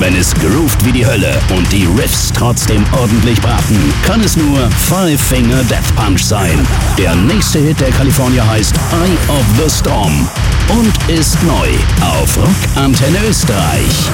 Wenn es groovt wie die Hölle und die Riffs trotzdem ordentlich braten, kann es nur Five Finger Death Punch sein. Der nächste Hit der Kalifornier heißt Eye of the Storm und ist neu auf Rock Antenne Österreich.